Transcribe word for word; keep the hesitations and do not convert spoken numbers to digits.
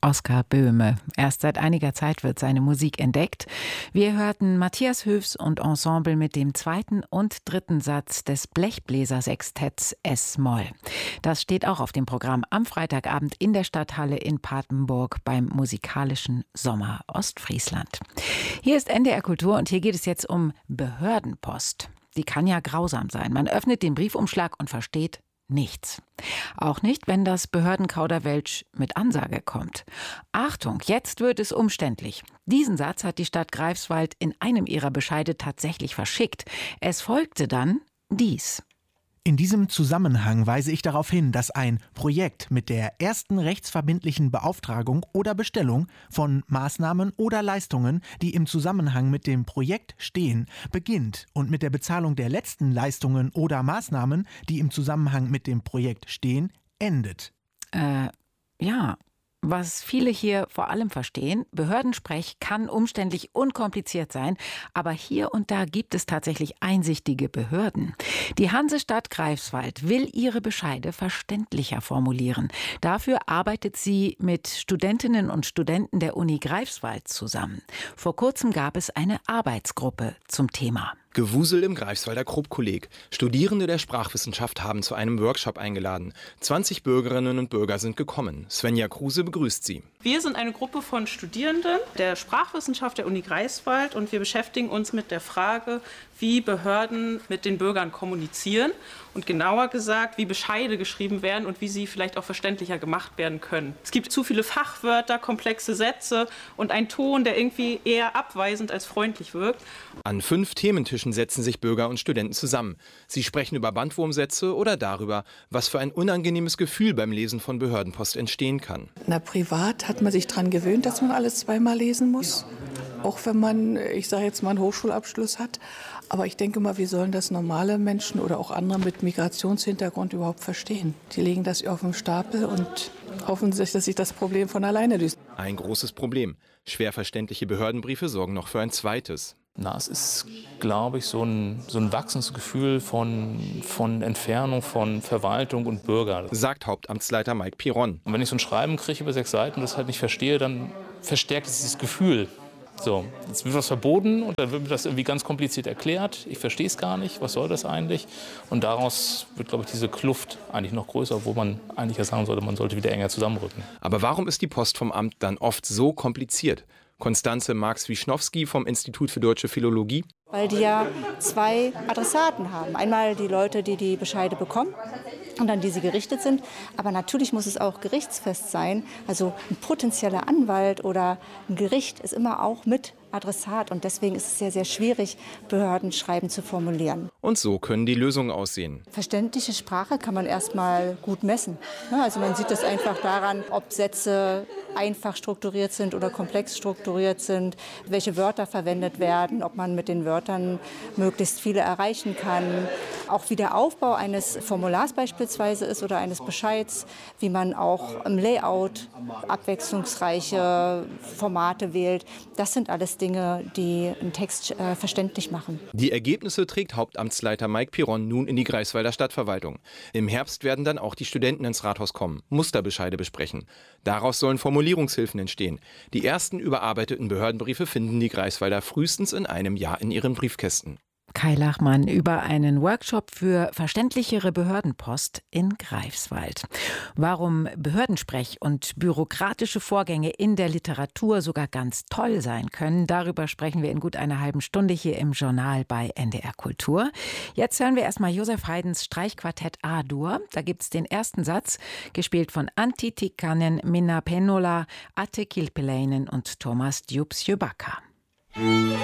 Oskar Böhme. Erst seit einiger Zeit wird seine Musik entdeckt. Wir hörten Matthias Höfs und Ensemble mit dem zweiten und dritten Satz des Blechbläsersextetts S-Moll. Das steht auch auf dem Programm am Freitagabend in der Stadthalle in Papenburg beim musikalischen Sommer Ostfriesland. Hier ist N D R Kultur und hier geht es jetzt um Behördenpost. Die kann ja grausam sein. Man öffnet den Briefumschlag und versteht nichts. Auch nicht, wenn das Behördenkauderwelsch mit Ansage kommt. Achtung, jetzt wird es umständlich. Diesen Satz hat die Stadt Greifswald in einem ihrer Bescheide tatsächlich verschickt. Es folgte dann dies. In diesem Zusammenhang weise ich darauf hin, dass ein Projekt mit der ersten rechtsverbindlichen Beauftragung oder Bestellung von Maßnahmen oder Leistungen, die im Zusammenhang mit dem Projekt stehen, beginnt und mit der Bezahlung der letzten Leistungen oder Maßnahmen, die im Zusammenhang mit dem Projekt stehen, endet. Äh, ja. Was viele hier vor allem verstehen, Behördensprech kann umständlich unkompliziert sein, aber hier und da gibt es tatsächlich einsichtige Behörden. Die Hansestadt Greifswald will ihre Bescheide verständlicher formulieren. Dafür arbeitet sie mit Studentinnen und Studenten der Uni Greifswald zusammen. Vor kurzem gab es eine Arbeitsgruppe zum Thema. Gewusel im Greifswalder Krupp-Kolleg. Studierende der Sprachwissenschaft haben zu einem Workshop eingeladen. zwanzig Bürgerinnen und Bürger sind gekommen. Svenja Kruse begrüßt sie. Wir sind eine Gruppe von Studierenden der Sprachwissenschaft der Uni Greifswald und wir beschäftigen uns mit der Frage, wie Behörden mit den Bürgern kommunizieren und genauer gesagt, wie Bescheide geschrieben werden und wie sie vielleicht auch verständlicher gemacht werden können. Es gibt zu viele Fachwörter, komplexe Sätze und einen Ton, der irgendwie eher abweisend als freundlich wirkt. An fünf Thementischen setzen sich Bürger und Studenten zusammen. Sie sprechen über Bandwurmsätze oder darüber, was für ein unangenehmes Gefühl beim Lesen von Behördenpost entstehen kann. Na, privat hat man sich daran gewöhnt, dass man alles zweimal lesen muss. Auch wenn man, ich sage jetzt mal, einen Hochschulabschluss hat. Aber ich denke mal, wie sollen das normale Menschen oder auch andere mit Migrationshintergrund überhaupt verstehen? Die legen das auf den Stapel und hoffen sich, dass sich das Problem von alleine löst. Ein großes Problem. Schwer verständliche Behördenbriefe sorgen noch für ein zweites. Na, es ist, glaube ich, so ein, so ein wachsendes Gefühl von, von Entfernung von Verwaltung und Bürger. Sagt Hauptamtsleiter Mike Piron. Und wenn ich so ein Schreiben kriege über sechs Seiten und das halt nicht verstehe, dann verstärkt es dieses Gefühl. So, jetzt wird was verboten und dann wird mir das irgendwie ganz kompliziert erklärt. Ich verstehe es gar nicht, was soll das eigentlich? Und daraus wird, glaube ich, diese Kluft eigentlich noch größer, wo man eigentlich ja sagen sollte, man sollte wieder enger zusammenrücken. Aber warum ist die Post vom Amt dann oft so kompliziert? Konstanze Marx-Wischnowski vom Institut für Deutsche Philologie. Weil die ja zwei Adressaten haben. Einmal die Leute, die die Bescheide bekommen und an die sie gerichtet sind. Aber natürlich muss es auch gerichtsfest sein. Also ein potenzieller Anwalt oder ein Gericht ist immer auch mit Adressat. Und deswegen ist es sehr, sehr schwierig, Behördenschreiben zu formulieren. Und so können die Lösungen aussehen. Verständliche Sprache kann man erstmal gut messen. Also man sieht das einfach daran, ob Sätze einfach strukturiert sind oder komplex strukturiert sind, welche Wörter verwendet werden, ob man mit den Wörtern möglichst viele erreichen kann. Auch wie der Aufbau eines Formulars beispielsweise ist oder eines Bescheids, wie man auch im Layout abwechslungsreiche Formate wählt. Das sind alles Dinge, die einen Text äh, verständlich machen. Die Ergebnisse trägt Hauptamtsleiter Mike Piron nun in die Greifswalder Stadtverwaltung. Im Herbst werden dann auch die Studenten ins Rathaus kommen, Musterbescheide besprechen. Daraus sollen Formulierungshilfen entstehen. Die ersten überarbeiteten Behördenbriefe finden die Greifswalder frühestens in einem Jahr in ihren Briefkästen. Kai Lachmann über einen Workshop für verständlichere Behördenpost in Greifswald. Warum Behördensprech und bürokratische Vorgänge in der Literatur sogar ganz toll sein können, darüber sprechen wir in gut einer halben Stunde hier im Journal bei N D R Kultur. Jetzt hören wir erstmal Josef Haydns Streichquartett A-Dur. Da gibt es den ersten Satz, gespielt von Antti Tikkanen, Minna Pennola, Atte Kilpeläinen und Thomas Djupsjöbakka.